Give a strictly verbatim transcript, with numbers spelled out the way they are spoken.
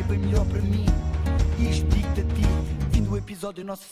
bem melhor para mim. E isto digo-te a ti, fim do episódio, nossa